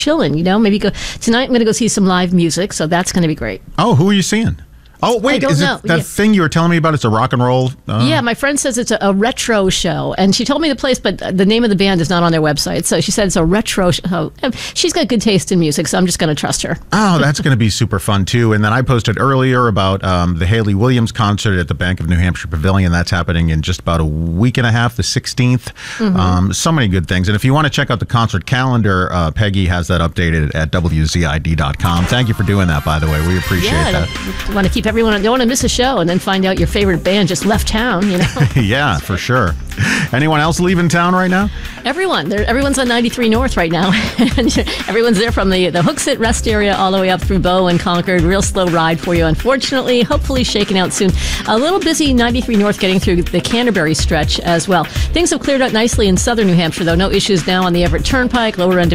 chilling, maybe go tonight. I'm going to go see some live music, so that's going to be great. Oh, who are you seeing? Oh, wait, is it that thing you were telling me about? It's a rock and roll? Yeah, my friend says it's a retro show, and she told me the place, but the name of the band is not on their website, so she said it's a retro show. She's got good taste in music, so I'm just going to trust her. Oh, that's going to be super fun, too. And then I posted earlier about the Haley Williams concert at the Bank of New Hampshire Pavilion. That's happening in just about a week and a half, the 16th. Mm-hmm. So many good things. And if you want to check out the concert calendar, Peggy has that updated at WZID.com. Thank you for doing that, by the way. We appreciate that. Want to keep everyone, don't want to miss a show and then find out your favorite band just left town, Yeah, for sure. Anyone else leaving town right now? Everyone's on 93 North right now. Everyone's there from the Hooksett rest area all the way up through Bow and Concord. Real slow ride for you, unfortunately. Hopefully shaken out soon. A little busy 93 North getting through the Canterbury stretch as well. Things have cleared out nicely in southern New Hampshire, though. No issues now on the Everett Turnpike, lower end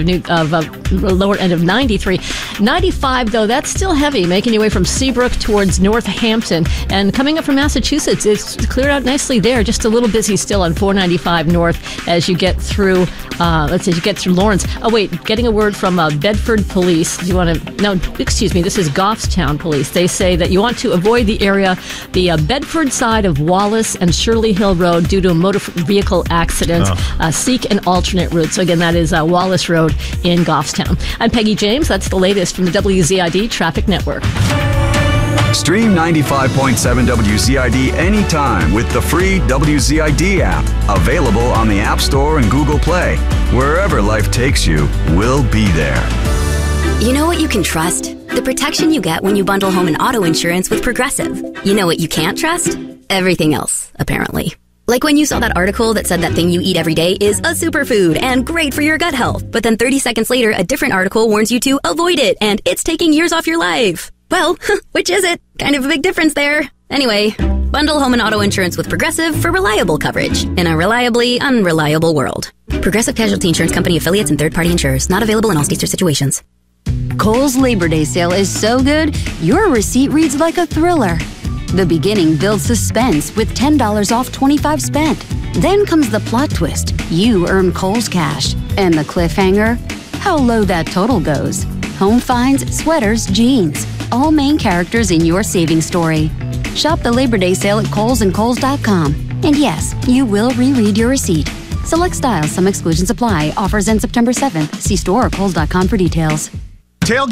of 93. 95, though, that's still heavy, making your way from Seabrook towards Northampton. And coming up from Massachusetts, it's cleared out nicely there. Just a little busy still on 495 North as you get through, you get through Lawrence. Oh, wait, getting a word from Bedford Police. Do you want to, no, excuse me, this is Goffstown Police. They say that you want to avoid the area, the Bedford side of Wallace and Shirley Hill Road due to a motor vehicle accident. Seek an alternate route. So again, that is Wallace Road in Goffstown. I'm Peggy James. That's the latest from the WZID Traffic Network. Stream 95.7 WZID anytime with the free WZID app. Available on the App Store and Google Play. Wherever life takes you, we'll be there. You know what you can trust? The protection you get when you bundle home and auto insurance with Progressive. You know what you can't trust? Everything else, apparently. Like when you saw that article that said that thing you eat every day is a superfood and great for your gut health. But then 30 seconds later, a different article warns you to avoid it and it's taking years off your life. Well, which is it? Kind of a big difference there. Anyway, bundle home and auto insurance with Progressive for reliable coverage in a reliably unreliable world. Progressive Casualty Insurance Company affiliates and third-party insurers. Not available in all states or situations. Kohl's Labor Day sale is so good, your receipt reads like a thriller. The beginning builds suspense with $10 off 25 spent. Then comes the plot twist. You earn Kohl's cash. And the cliffhanger? How low that total goes. Home finds, sweaters, jeans. All main characters in your saving story. Shop the Labor Day sale at Kohl's and Kohl's.com. And yes, you will reread your receipt. Select styles, some exclusions apply. Offers end September 7th. See store or Kohl's.com for details. Tailgate